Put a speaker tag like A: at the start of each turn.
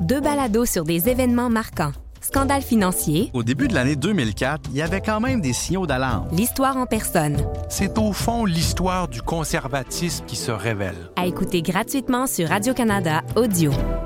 A: 2 balados sur des événements marquants. Scandale financier.
B: Au début de l'année 2004, il y avait quand même des signaux d'alarme.
A: L'histoire en personne.
C: C'est au fond l'histoire du conservatisme qui se révèle.
A: À écouter gratuitement sur Radio-Canada Audio.